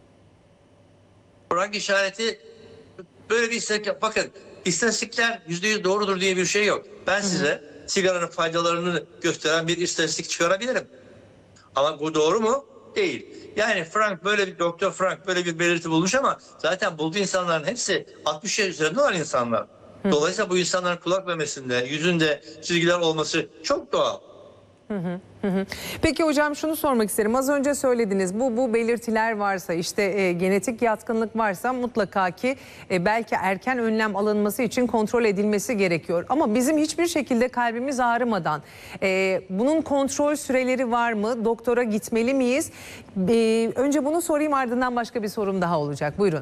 Frank işareti böyle bir istatistik. Bakın istatistikler yüzde yüz doğrudur diye bir şey yok. Ben size sigaranın faydalarını gösteren bir istatistik çıkarabilirim. Ama bu doğru mu? Değil. Yani Frank böyle bir doktor Frank böyle bir belirti bulmuş ama zaten bulduğu insanların hepsi altmış yaş üzerinde olan insanlar. Dolayısıyla bu insanların kulak memesinde, yüzünde çizgiler olması çok doğal.
Hı hı, hı hı. Peki hocam şunu sormak isterim. Az önce söylediniz, bu bu belirtiler varsa, işte e, genetik yatkınlık varsa mutlaka ki e, belki erken önlem alınması için kontrol edilmesi gerekiyor. Ama bizim hiçbir şekilde kalbimiz ağrımadan e, bunun kontrol süreleri var mı? Doktora gitmeli miyiz? E, önce bunu sorayım, ardından başka bir sorum daha olacak. Buyurun.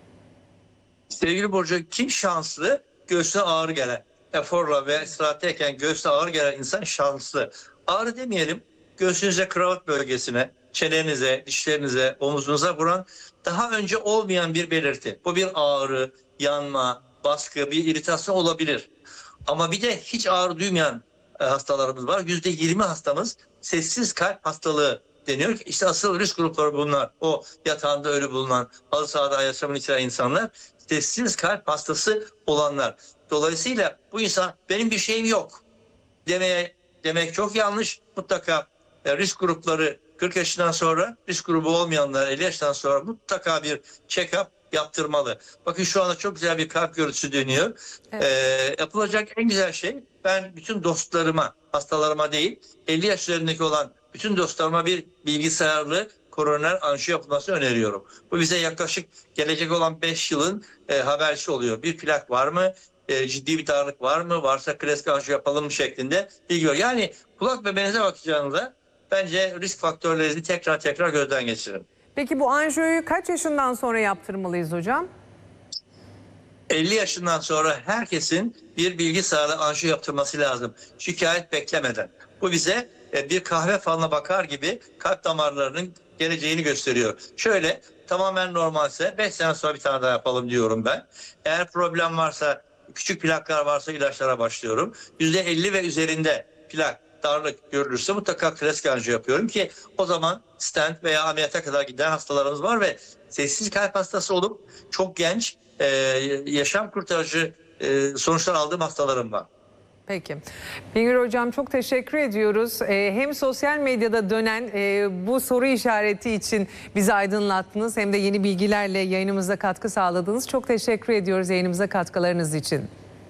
Sevgili Burcu, kim şanslı? Göğsüne ağrı gelen, eforla ve istirahatteyken göğsüne ağrı gelen insan şanslı. Ağrı demeyelim, göğsünüze, kravat bölgesine, çenenize, dişlerinize, omuzunuza vuran daha önce olmayan bir belirti. Bu bir ağrı, yanma, baskı, bir iritasyon olabilir. Ama bir de hiç ağrı duymayan e, hastalarımız var. yüzde yirmi hastamız sessiz kalp hastalığı deniyor ki işte asıl risk grupları bunlar. O yatağında ölü bulunan, halı sahada yaşamını yitiren insanlar, sessiz kalp hastası olanlar. Dolayısıyla bu insan benim bir şeyim yok demeye demek çok yanlış. Mutlaka e, risk grupları kırk yaşından sonra, risk grubu olmayanlar elli yaşından sonra mutlaka bir check-up yaptırmalı. Bakın şu anda çok güzel bir kalp görüntüsü dönüyor. Evet. E, yapılacak en güzel şey, ben bütün dostlarıma, hastalarıma değil, elli yaş üzerindeki olan bütün dostlarıma bir bilgisayarlı koroner anjiyo yapılması öneriyorum. Bu bize yaklaşık gelecek olan beş yılın e, habercisi oluyor. Bir plak var mı? E, ciddi bir darlık var mı? Varsa klasik anjiyo yapalım mı şeklinde bilgi var. Yani kulak memenize bakacağınızda bence risk faktörlerinizi tekrar tekrar gözden geçirin.
Peki bu anjiyoyu kaç yaşından sonra yaptırmalıyız hocam?
elli yaşından sonra herkesin bir bilgisayarlı anjiyo yaptırması lazım. Şikayet beklemeden. Bu bize e, bir kahve falına bakar gibi kalp damarlarının geleceğini gösteriyor. Şöyle tamamen normalse beş sene sonra bir tane daha yapalım diyorum ben. Eğer problem varsa, küçük plaklar varsa ilaçlara başlıyorum. yüzde elli ve üzerinde plak, darlık görülürse mutlaka klasik anjiyo yapıyorum ki o zaman stent veya ameliyata kadar giden hastalarımız var ve sessiz kalp hastası olup çok genç e, yaşam kurtarıcı e, sonuçlar aldığım hastalarım var.
Peki. Bingöl Hocam çok teşekkür ediyoruz. Ee, hem sosyal medyada dönen e, bu soru işareti için bizi aydınlattınız, hem de yeni bilgilerle yayınımıza katkı sağladınız. Çok teşekkür ediyoruz yayınımıza katkılarınız için.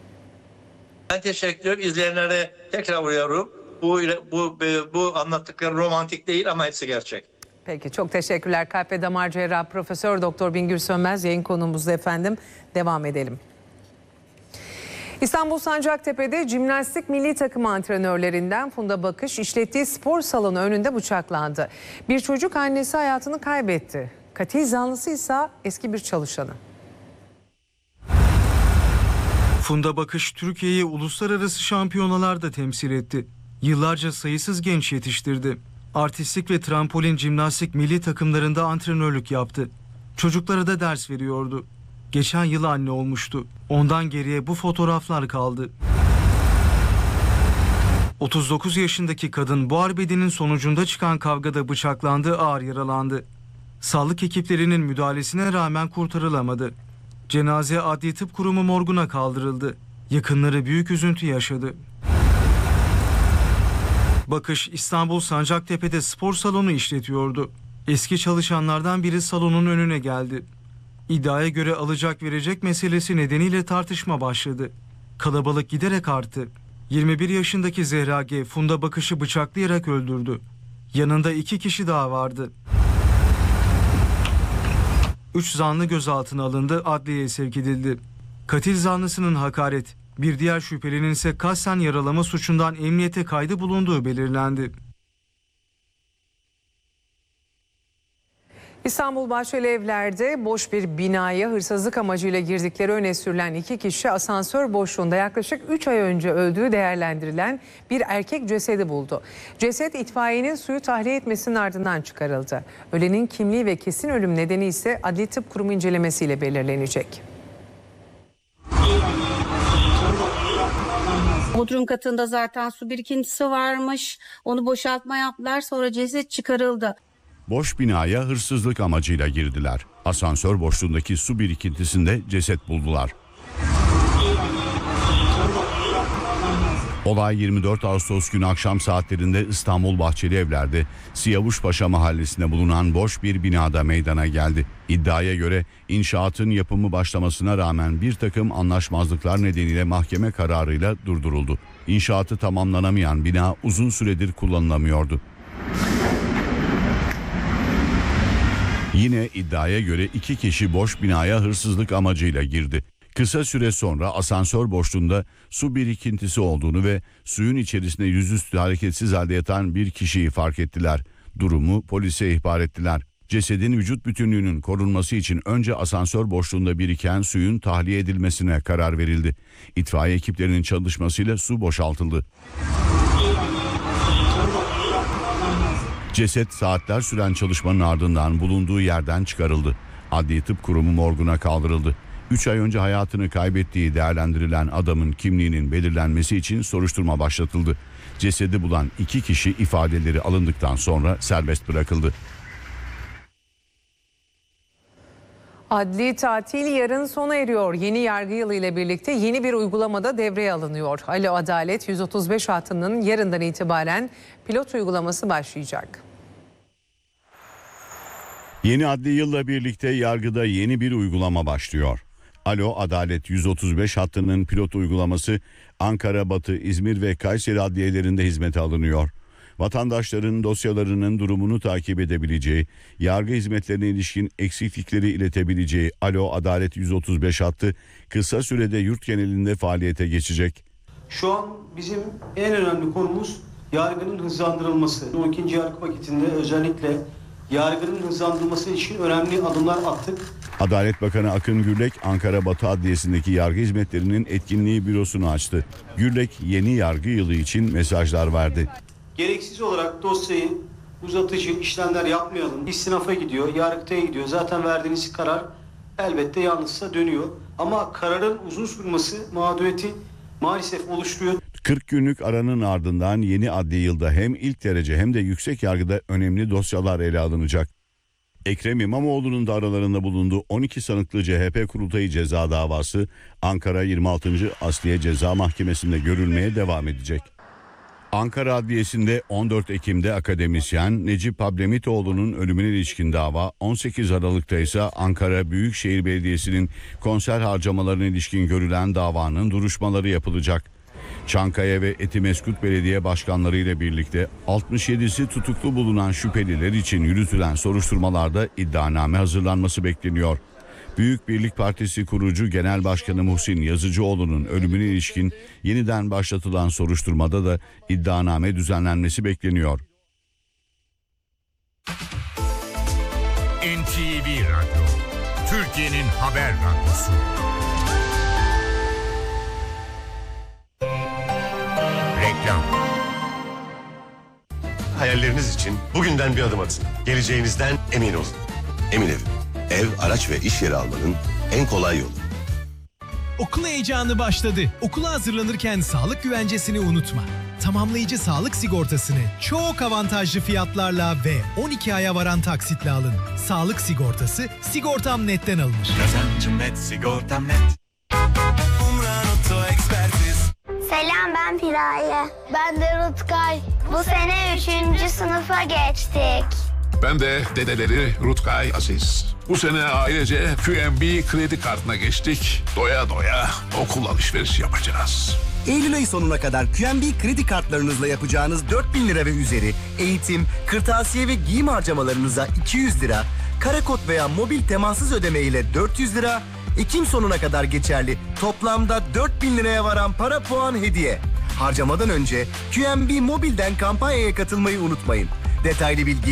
Ben teşekkür ediyorum. İzleyenlere tekrar uyarıyorum. Bu, bu, bu anlattıkları romantik değil ama hepsi gerçek.
Peki, çok teşekkürler. Kalp ve damar cerrahı Profesör Doktor Bingöl Sönmez yayın konuğumuzda efendim. Devam edelim. İstanbul Sancaktepe'de jimnastik milli takım antrenörlerinden Funda Bakış işlettiği spor salonu önünde bıçaklandı. Bir çocuk annesi hayatını kaybetti. Katil zanlısı ise eski bir çalışanı.
Funda Bakış Türkiye'yi uluslararası şampiyonalarda temsil etti. Yıllarca sayısız genç yetiştirdi. Artistik ve trampolin jimnastik milli takımlarında antrenörlük yaptı. Çocuklara da ders veriyordu. Geçen yıl anne olmuştu. Ondan geriye bu fotoğraflar kaldı. otuz dokuz yaşındaki kadın bu arbedenin sonucunda çıkan kavgada bıçaklandı, ağır yaralandı. Sağlık ekiplerinin müdahalesine rağmen kurtarılamadı. Cenaze Adli Tıp Kurumu morguna kaldırıldı. Yakınları büyük üzüntü yaşadı. Bakış İstanbul Sancaktepe'de spor salonu işletiyordu. Eski çalışanlardan biri salonun önüne geldi. İddiaya göre alacak verecek meselesi nedeniyle tartışma başladı. Kalabalık giderek arttı. yirmi bir yaşındaki Zehra G. Funda Bakış'ı bıçaklayarak öldürdü. Yanında iki kişi daha vardı. Üç zanlı gözaltına alındı, adliyeye sevk edildi. Katil zanlısının hakaret, bir diğer şüphelinin ise kasten yaralama suçundan emniyete kaydı bulunduğu belirlendi.
İstanbul Bahçelievler'de boş bir binaya hırsızlık amacıyla girdikleri öne sürülen iki kişi asansör boşluğunda yaklaşık üç ay önce öldüğü değerlendirilen bir erkek cesedi buldu. Ceset itfaiyenin suyu tahliye etmesinin ardından çıkarıldı. Ölenin kimliği ve kesin ölüm nedeni ise Adli Tıp Kurumu incelemesiyle belirlenecek.
Bodrum katında zaten su birikintisi varmış. Onu boşaltma yaptılar, sonra ceset çıkarıldı.
Boş binaya hırsızlık amacıyla girdiler. Asansör boşluğundaki su birikintisinde ceset buldular. Olay yirmi dört Ağustos günü akşam saatlerinde İstanbul Bahçelievler'de Siyavuşpaşa mahallesinde bulunan boş bir binada meydana geldi. İddiaya göre inşaatın yapımı başlamasına rağmen bir takım anlaşmazlıklar nedeniyle mahkeme kararıyla durduruldu. İnşaatı tamamlanamayan bina uzun süredir kullanılamıyordu. Yine iddiaya göre iki kişi boş binaya hırsızlık amacıyla girdi. Kısa süre sonra asansör boşluğunda su birikintisi olduğunu ve suyun içerisinde yüzüstü hareketsiz halde yatan bir kişiyi fark ettiler. Durumu polise ihbar ettiler. Cesedin vücut bütünlüğünün korunması için önce asansör boşluğunda biriken suyun tahliye edilmesine karar verildi. İtfaiye ekiplerinin çalışmasıyla su boşaltıldı. Ceset saatler süren çalışmanın ardından bulunduğu yerden çıkarıldı. Adli Tıp Kurumu morguna kaldırıldı. üç ay önce hayatını kaybettiği değerlendirilen adamın kimliğinin belirlenmesi için soruşturma başlatıldı. Cesedi bulan iki kişi ifadeleri alındıktan sonra serbest bırakıldı.
Adli tatil yarın sona eriyor. Yeni yargı yılı ile birlikte yeni bir uygulamada devreye alınıyor. Alo Adalet yüz otuz beş hattının yarından itibaren pilot uygulaması başlayacak.
Yeni adli yılla birlikte yargıda yeni bir uygulama başlıyor. Alo Adalet yüz otuz beş hattının pilot uygulaması Ankara, Batı, İzmir ve Kayseri adliyelerinde hizmete alınıyor. Vatandaşların dosyalarının durumunu takip edebileceği, yargı hizmetlerine ilişkin eksiklikleri iletebileceği Alo Adalet yüz otuz beş hattı kısa sürede yurt genelinde faaliyete geçecek.
Şu an bizim en önemli konumuz yargının hızlandırılması. on ikinci yargı paketinde özellikle yargının hızlandırılması için önemli adımlar attık.
Adalet Bakanı Akın Gürlek, Ankara Batı Adliyesi'ndeki yargı hizmetlerinin etkinliği bürosunu açtı. Gürlek yeni yargı yılı için mesajlar verdi.
Gereksiz olarak dosyayı uzatıcı işlemler yapmayalım. İstinafa gidiyor, yargıtaya gidiyor. Zaten verdiğiniz karar elbette yanlışsa dönüyor. Ama kararın uzun sürmesi mağduriyeti maalesef oluşturuyor.
kırk günlük aranın ardından yeni adli yılda hem ilk derece hem de yüksek yargıda önemli dosyalar ele alınacak. Ekrem İmamoğlu'nun da aralarında bulunduğu on iki sanıklı C H P kurultayı ceza davası Ankara yirmi altıncı Asliye Ceza Mahkemesi'nde görülmeye devam edecek. Ankara Adliyesi'nde on dört Ekim'de akademisyen Necip Hablemitoğlu'nun ölümüne ilişkin dava, on sekiz Aralık'ta ise Ankara Büyükşehir Belediyesi'nin konser harcamalarına ilişkin görülen davanın duruşmaları yapılacak. Çankaya ve Etimeskut Belediye Başkanları ile birlikte altmış yedisi tutuklu bulunan şüpheliler için yürütülen soruşturmalarda iddianame hazırlanması bekleniyor. Büyük Birlik Partisi kurucu Genel Başkanı Muhsin Yazıcıoğlu'nun ölümüne ilişkin yeniden başlatılan soruşturmada da iddianame düzenlenmesi bekleniyor.
N T V Radyo, Türkiye'nin haber radyosu. Reklam.
Hayalleriniz için bugünden bir adım atın. Geleceğinizden emin olun. Emin Ev. Ev, araç ve iş yeri almanın en kolay yolu.
Okul heyecanı başladı. Okula hazırlanırken sağlık güvencesini unutma. Tamamlayıcı sağlık sigortasını çok avantajlı fiyatlarla ve on iki aya varan taksitle alın. Sağlık sigortası Sigortam Net'ten alınır.
Kazancım net, sigortam net. Umran Oto Ekspertiz.
Selam, ben Piraye. Ben de Rutkay. Bu sene üçüncü sınıfa geçtik.
Ben de dedeleri Rutkay Aziz. Bu sene ailece Q N B kredi kartına geçtik. Doya doya okul alışveriş yapacağız.
Eylül ayı sonuna kadar Q N B kredi kartlarınızla yapacağınız dört bin lira ve üzeri eğitim, kırtasiye ve giyim harcamalarınıza iki yüz lira, karakod veya mobil temassız ödeme ile dört yüz lira, Ekim sonuna kadar geçerli toplamda dört bin liraya varan para puan hediye. Harcamadan önce Q N B Mobil'den kampanyaya katılmayı unutmayın. Detaylı bilgi